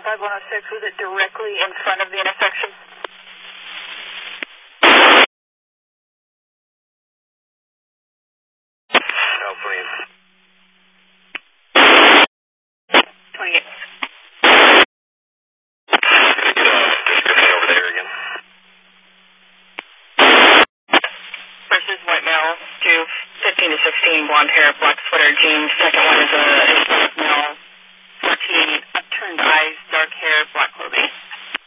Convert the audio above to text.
5106, was it directly in front of the intersection? No, please. 28. Description over there again. Versus white male, 15 to 16, blonde hair, black sweater, jeans. Second one is a